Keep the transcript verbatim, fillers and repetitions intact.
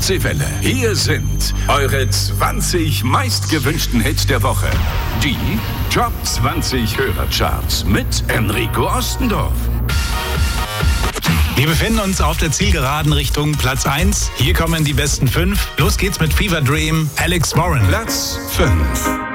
Deutsche Welle. Hier sind eure zwanzig meistgewünschten Hits der Woche. Die Top zwanzig Hörercharts mit Enrico Ostendorf. Wir befinden uns auf der Zielgeraden Richtung Platz eins. Hier kommen die besten fünf. Los geht's mit Fever Dream, Alex Warren. Platz fünf.